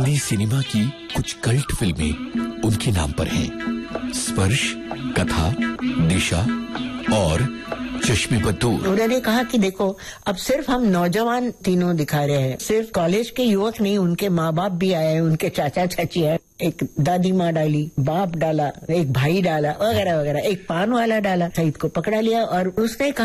Hindi cinema की कुछ cult फिल्में उनके नाम पर हैं। स्पर्श, कथा, दिशा और चश्मे पर दूर। उन्होंने कहा कि देखो, अब सिर्फ हम नौजवान तीनों दिखा रहे हैं, सिर्फ कॉलेज के युवक नहीं, उनके माँ बाप भी आए, उनके चाचा चाची आए, एक दादी माँ डाली, बाप डाला, एक भाई डाला, वगैरह वगैरह। एक पान वाला डाला, सईद को पकड़ा लिया और उसने कहा